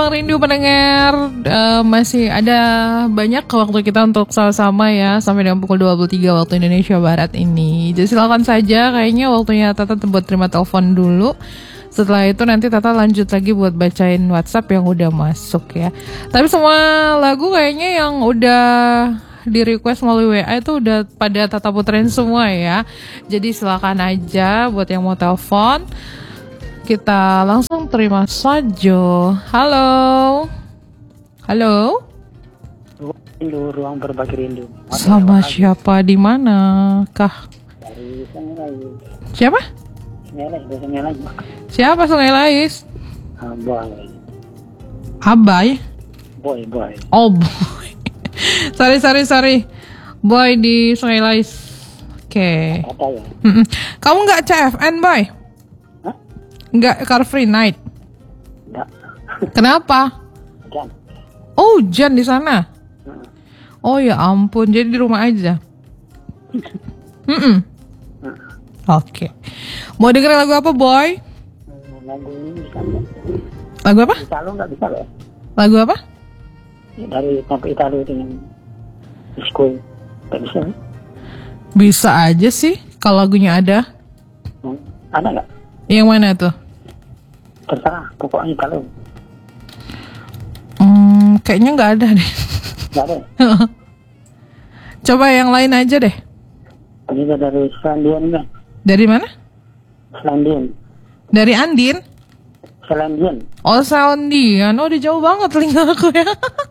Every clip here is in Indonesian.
Ruang Rindu pendengar, masih ada banyak waktu kita untuk sama-sama ya sampai dengan pukul 23 waktu Indonesia Barat ini. Jadi silakan saja, kayaknya waktunya Tata buat terima telepon dulu. Setelah itu nanti Tata lanjut lagi buat bacain WhatsApp yang udah masuk ya. Tapi semua lagu kayaknya yang udah di request melalui WA itu udah pada Tata puterin semua ya. Jadi silakan aja buat yang mau telepon. Kita langsung terima saja. Halo. Halo. Rindu, ruang berbagi rindu. Sama siapa di mana kah? Dari Sungai Lais. Siapa? Sungai Lais. Siapa Sungai Lais? Boy. Abai? Boy. Oh boy. sorry. Boy di Sungai Lais. Oke. Apa ya? Kamu nggak CFN boy? Hah? Nggak Car Free Night? Enggak. Kenapa? Kan. Oh hujan di sana. Oh ya ampun, jadi di rumah aja. Oke. Mau dengerin lagu apa boy? Lagu ini bisa nggak? Lagu apa? Italo nggak bisa loh. Lagu apa? Dari Papa Italo dengan Disco. Nggak bisa. Bisa aja sih kalau lagunya ada. Ada nggak? Yang mana tuh? Terserah. Pokoknya Italo. Kayaknya nggak ada deh. Nggak ada. Coba yang lain aja deh. Ini dari Selandian kan? Dari mana? Selandian. Dari Andin? Selandian. Oh Selandian. Oh udah jauh banget telinga aku ya.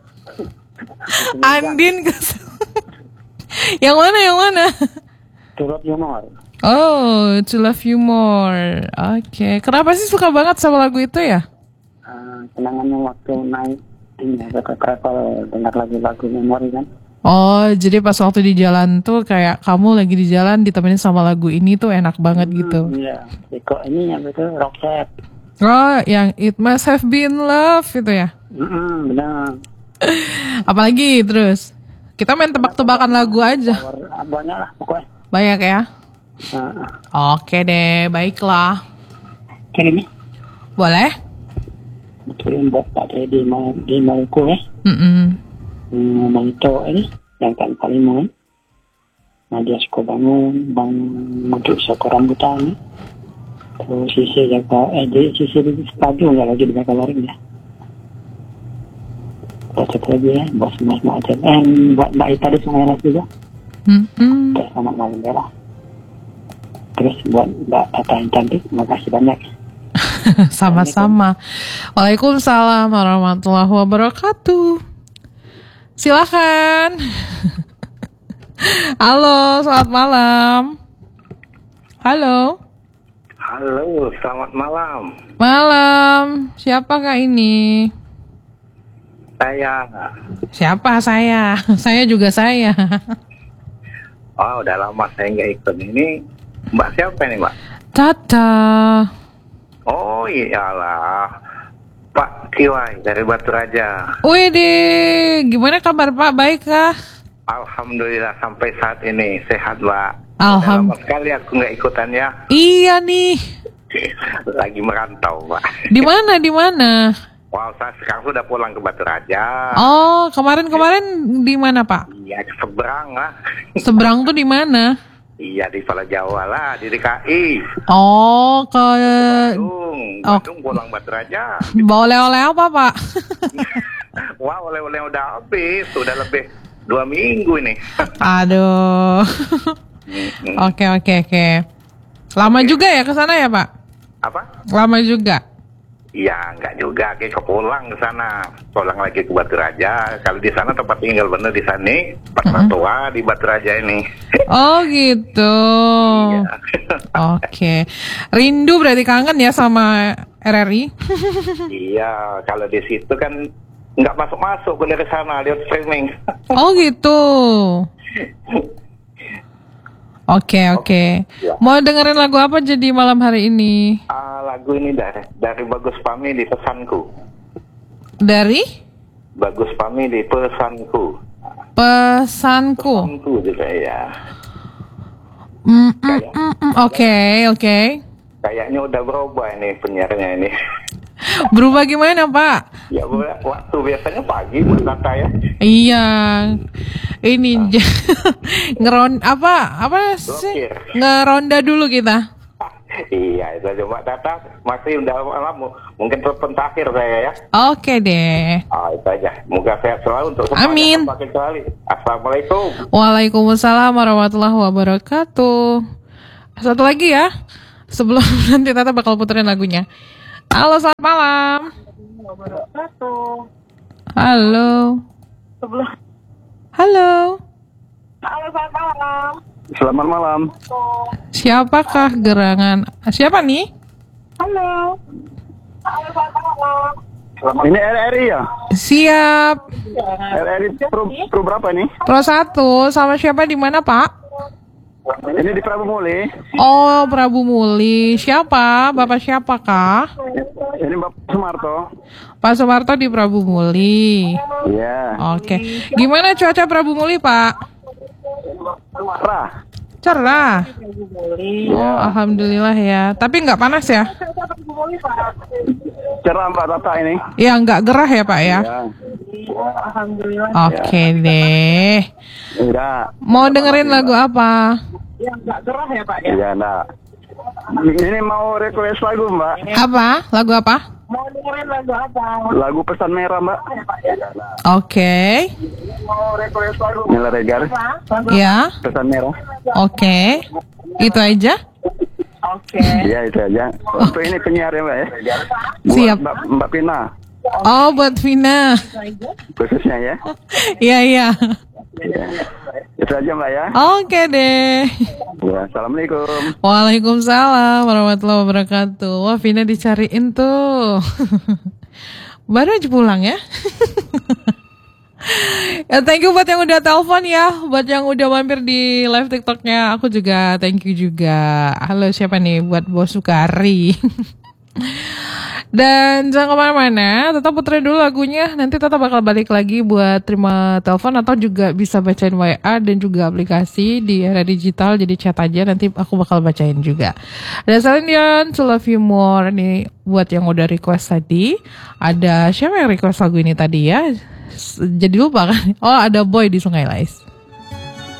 Andin ke Yang mana? To Love You More. Oh, To Love You More. Oke. Kenapa sih suka banget sama lagu itu ya? Kenangannya waktu naik ini ke travel dengar lagu-lagu memori kan. Oh, jadi pas waktu di jalan tuh kayak kamu lagi di jalan ditemenin sama lagu ini tuh enak banget gitu. Iya. Kok ini yang itu Roxette. Oh, yang It Must Have Been Love itu ya? Benar. Apalagi terus? Kita main tebak-tebakan lagu aja. Banyak lah pokoknya. Banyak ya? Oke deh, baiklah. Kirim ya? Boleh? Kirim buat Pak Teddy di Maluku ya. Bang Ito ini yang kan Kalimantan. Nadia Sukobangun, Bang Muduk Soko Rambutan. Terus sisi jaga sisi di stadion nggak lagi di Bakalaring ya. Terus lagi ya, bos Mas Macet. Buat Mbak Ita di Sungai Lais juga. Selamat malam ya. Terus buat Mbak Tata yang cantik, makasih banyak. Sama-sama. Waalaikumsalam warahmatullahi wabarakatuh. Silakan. Halo, selamat malam. Halo, selamat malam. Malam. Siapakah ini? Saya. Siapa saya? Saya juga saya. Oh, udah lama saya nggak ikut. Ini Mbak siapa nih, Mbak? Tata. Oh iyalah, Pak Kiwai dari Batu Raja. Widih, gimana kabar Pak? Baik kah? Alhamdulillah sampai saat ini sehat, Mbak. Alhamdulillah. Lama sekali aku nggak ikutan ya. Iya nih. Lagi merantau, Mbak. Di mana? Wow, saya sekarang sudah pulang ke Batu Raja. Oh, kemarin di mana Pak? Iya, seberang lah. Seberang tuh di mana? Iya, di Pulau Jawa lah, di DKI. Oh, ke Bandung pulang Batu Raja. Bawa oleh-oleh apa Pak? Wah, oleh-oleh udah habis, sudah lebih 2 minggu ini. Aduh. Oke. Lama juga ya ke sana ya Pak? Apa? Lama juga. Iya, enggak juga. Kayak pulang ke sana. Pulang lagi ke Batu Raja. Kalau di sana tempat tinggal bener di sana. Tempat tua di Batu Raja ini. Oh gitu. Iya. Oke. Rindu berarti kangen ya sama RRI? Iya, kalau di situ kan nggak masuk kuliah ke sana, lihat streaming. Oh gitu. Oke. Ya. Mau dengerin lagu apa jadi malam hari ini? Lagu ini dari Bagus Pami di Pesanku. Dari? Bagus Pami di Pesanku. Pesanku juga ya. Oke. Kayaknya udah berubah ini penyiarnya ini. Berubah gimana Pak? Ya waktu biasanya pagi buat Tata ya. Iya, ini apa sih? Blokir. Ngeronda dulu kita. Iya, itu aja Mbak Tata. Masih udah malam, mungkin telepon terakhir saya ya. Oke deh. Itu aja. Moga sehat selalu untuk semuanya. Amin. Sampai kembali. Assalamualaikum. Waalaikumsalam warahmatullahi wabarakatuh. Satu lagi ya, sebelum nanti Tata bakal puterin lagunya. Halo, selamat malam. Halo. Halo. Selamat malam. Selamat malam. Siapakah gerangan? Siapa nih? Halo. Selamat malam. Ini RRI ya? Siap. RRI pro berapa nih? Pro 1 sama siapa di mana Pak? Ini di Prabu Muli. Oh, Prabu Muli. Siapa? Bapak siapakah? Ini Bapak Sumarto. Pak Sumarto di Prabu Muli. Iya. Oke. Gimana cuaca Prabu Muli, Pak? Cerah. Cerah. Oh, alhamdulillah ya. Tapi nggak panas ya? Cerah Mbak Tata ini. Ya, nggak gerah ya, Pak ya? Alhamdulillah. Oke deh. Enggak. Mau dengerin lagu apa? Yang nggak gerah ya Pak ya? Iya, enggak. Ini mau request lagu Mbak. Apa? Lagu apa? Mau dengerin lagu apa? Lagu Pesan Merah Mbak. Oke. Mau request lagu Mila Regar. Ya. Pesan Merah. Oke. Itu aja? Oke. Iya itu aja. Untuk ini penyiar ya Mbak ya. Buat Siap. Mbak Pina Oh, buat Vina. khususnya ya. Iya, iya. Ya. Itu aja Mbak ya. Oke deh. Ya, assalamualaikum. Waalaikumsalam warahmatullahi wabarakatuh. Wah, Vina dicariin tuh. Baru aja pulang ya. Ya, thank you buat yang udah telepon ya. Buat yang udah mampir di live TikToknya, aku juga thank you juga. Halo, siapa nih? Buat Bos Sukari. Dan jangan kemana-mana, tetap puterin dulu lagunya. Nanti tetap bakal balik lagi buat terima telepon atau juga bisa bacain WA dan juga aplikasi di era digital. Jadi chat aja, nanti aku bakal bacain juga. Ada Celine To Love You More. Nih buat yang udah request tadi. Ada siapa yang request lagu ini tadi ya? Jadi lupa kan? Oh, ada Boy di Sungai Lais.